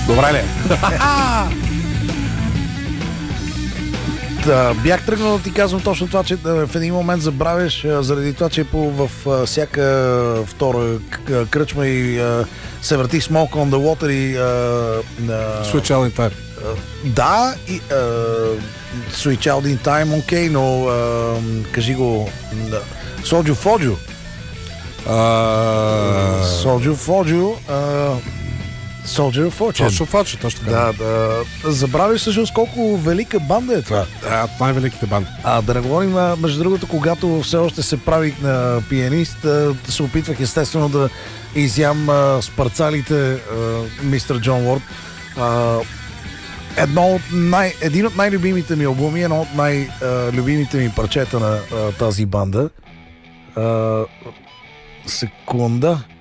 Добре ли? Бях тръгнал да ти казвам точно това, че в един момент забравяш, заради това, че в всяка втора кръчма и се върти Smoke on the Water и Sweet Child in Time. Да, и Sweet Child in Time, окей, но кажи го Soldier Fojo. Soldier Fojo, Soldier of Fortune. Точно така. Да. Забравяш всъщност колко велика банда е това. От най-великите банди. Да не говорим, между другото, когато все още се правих на пианист, се опитвах естествено да изям с парцалите мистер Джон Уорд. Един от най-любимите ми албуми, едно от най-любимите ми парчета на тази банда. Секунда.